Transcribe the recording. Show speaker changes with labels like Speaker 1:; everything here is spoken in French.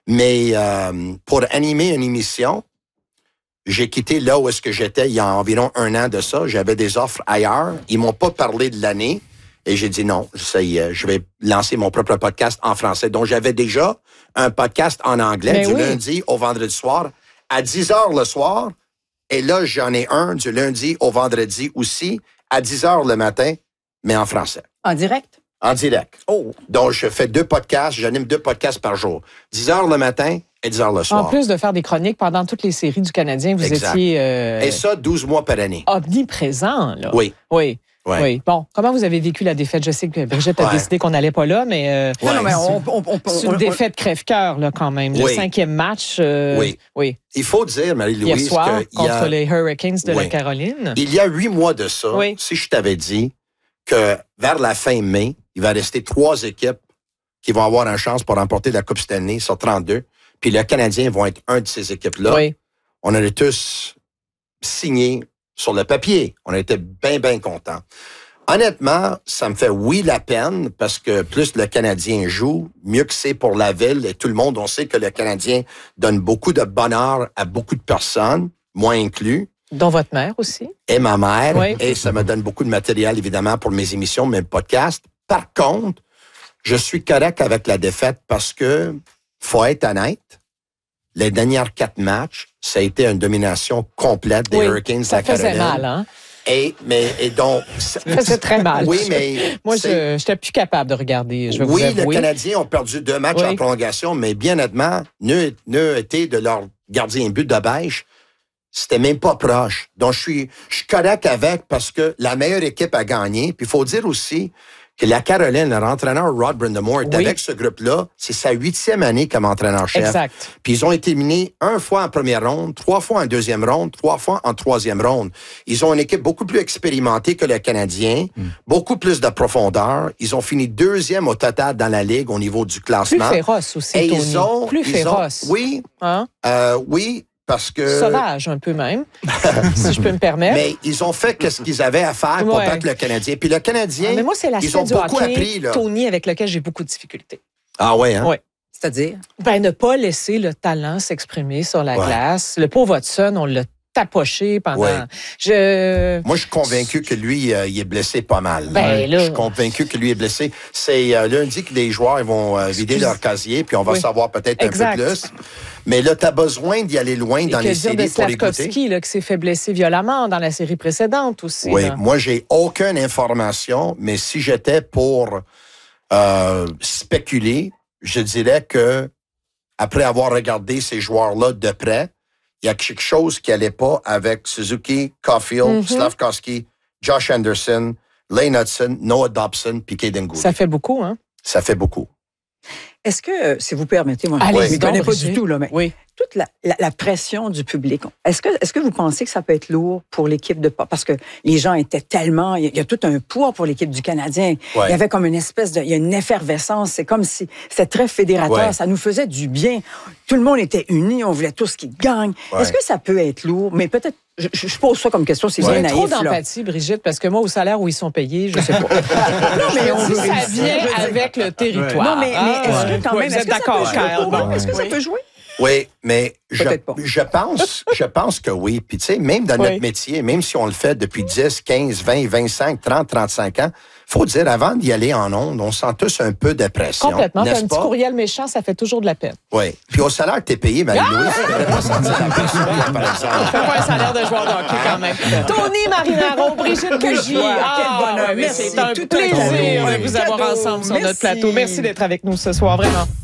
Speaker 1: Mais pour animer une émission, j'ai quitté là où est-ce que j'étais il y a environ 1 an de ça. J'avais des offres ailleurs. Ils m'ont pas parlé de l'année. Et j'ai dit non, ça y est, je vais lancer mon propre podcast en français. Donc, j'avais déjà un podcast en anglais lundi au vendredi soir à 10h le soir. Et là, j'en ai un du lundi au vendredi aussi à 10h le matin, mais en français.
Speaker 2: En direct?
Speaker 1: En direct.
Speaker 2: Oh.
Speaker 1: Donc, je fais 2 podcasts, j'anime 2 podcasts par jour. 10h le matin et 10h le soir.
Speaker 3: En plus de faire des chroniques pendant toutes les séries du Canadien, vous étiez...
Speaker 1: Et ça, 12 mois par année.
Speaker 3: Omniprésent, là.
Speaker 1: Oui.
Speaker 3: Oui.
Speaker 1: Ouais.
Speaker 3: Oui. Bon, comment vous avez vécu la défaite? Je sais que Brigitte a décidé qu'on n'allait pas là, mais, c'est une défaite crève-cœur, là, quand même. Le 5e match. Oui.
Speaker 1: Il faut dire, Marie-Louise,
Speaker 3: hier soir, contre les Hurricanes de la Caroline.
Speaker 1: Il y a 8 mois de ça, si je t'avais dit que vers la fin mai, il va rester 3 équipes qui vont avoir une chance pour remporter la Coupe Stanley sur 32, puis les Canadiens vont être un de ces équipes-là.
Speaker 3: Oui.
Speaker 1: On aurait tous signé sur le papier. On était bien contents. Honnêtement, ça me fait la peine parce que plus le Canadien joue, mieux que c'est pour la ville et tout le monde. On sait que le Canadien donne beaucoup de bonheur à beaucoup de personnes, moi inclus.
Speaker 3: Dont votre mère aussi.
Speaker 1: Et ma mère. Oui. Et ça me donne beaucoup de matériel, évidemment, pour mes émissions, mes podcasts. Par contre, je suis correct avec la défaite parce que, faut être honnête, les dernières 4 matchs, ça a été une domination complète des Hurricanes de la Caroline.
Speaker 3: Ça faisait mal, hein?
Speaker 1: Et donc...
Speaker 3: Ça faisait très mal.
Speaker 1: Oui, mais...
Speaker 3: Moi, je n'étais plus capable de regarder, je vais vous avouer.
Speaker 1: Les Canadiens ont perdu 2 matchs en prolongation, mais bien honnêtement, ne été de leur gardien but de beige, c'était même pas proche. Donc, je suis correct avec parce que la meilleure équipe a gagné. Puis, il faut dire aussi que la Caroline, leur entraîneur Rod Brind'Amour est avec ce groupe-là. C'est sa 8e année comme entraîneur-chef.
Speaker 3: Exact.
Speaker 1: Puis ils ont été éliminés 1 fois en première ronde, 3 fois en deuxième ronde, 3 fois en troisième ronde. Ils ont une équipe beaucoup plus expérimentée que le Canadien, beaucoup plus de profondeur. Ils ont fini 2e au total dans la Ligue au niveau du classement.
Speaker 3: Plus féroce aussi,
Speaker 1: et
Speaker 3: Tony. Plus féroce.
Speaker 1: Oui.
Speaker 3: Hein?
Speaker 1: Oui. Parce que...
Speaker 3: Sauvage, un peu même, si je peux me permettre.
Speaker 1: Mais ils ont fait ce qu'ils avaient à faire pour battre le Canadien. Puis le Canadien,
Speaker 3: mais moi, c'est
Speaker 1: ils ont beaucoup appris. Là.
Speaker 3: Tony, avec lequel j'ai beaucoup de difficultés.
Speaker 1: Ah ouais, hein?
Speaker 3: Oui.
Speaker 2: C'est-à-dire?
Speaker 3: Ne pas laisser le talent s'exprimer sur la glace. Le pauvre Watson, on l'a tapoché pendant...
Speaker 1: Moi, je suis convaincu que lui, il est blessé pas mal. Je suis convaincu que lui est blessé. C'est lundi que les joueurs ils vont vider leur casier, puis on va savoir peut-être un peu plus. Mais là, tu as besoin d'y aller loin dans les séries pour les goûter.
Speaker 3: Qui s'est fait blesser violemment dans la série précédente aussi.
Speaker 1: Oui, moi, j'ai aucune information, mais si j'étais pour spéculer, je dirais que après avoir regardé ces joueurs-là de près, il y a quelque chose qui n'allait pas avec Suzuki, Caulfield, Slafkovsky, Josh Anderson, Lane Hudson, Noah Dobson, puis Kaden Guhle.
Speaker 3: Ça fait beaucoup, hein?
Speaker 1: Ça fait beaucoup.
Speaker 2: Est-ce que, si vous permettez, moi, je ne connais pas du tout, là, mais toute la pression du public, est-ce que vous pensez que ça peut être lourd pour l'équipe de... Parce que les gens étaient tellement... Il y a tout un poids pour l'équipe du Canadien. Il y avait comme une espèce de... Il y a une effervescence. C'est comme si c'était très fédérateur. Ça nous faisait du bien. Tout le monde était uni. On voulait tous qu'ils gagnent. Est-ce que ça peut être lourd? Mais peut-être... Je pose ça comme question, c'est bien naïf.
Speaker 3: Trop d'empathie, Brigitte, parce que moi, au salaire où ils sont payés, je sais pas. Non, mais ça vient avec le territoire.
Speaker 2: Non, mais est-ce que quand même...
Speaker 3: Est-ce
Speaker 2: que ça peut jouer?
Speaker 1: Oui, mais je pense que oui. Puis tu sais, même dans notre métier, même si on le fait depuis 10, 15, 20, 25, 30, 35 ans, faut dire, avant d'y aller en ondes, on sent tous un peu de pression.
Speaker 3: Complètement. Un petit courriel méchant, ça fait toujours de la peine.
Speaker 1: Oui. Puis au salaire que t'es payé, Marie-Louise, tu devrais pas sentir la pression, par exemple.
Speaker 3: Fais pas un salaire de joueur d'hockey quand même. Tony Marinaro, Brigitte Bougie.
Speaker 2: Quel bonheur.
Speaker 3: C'est un plaisir de vous avoir ensemble sur notre plateau. Merci d'être avec nous ce soir, vraiment.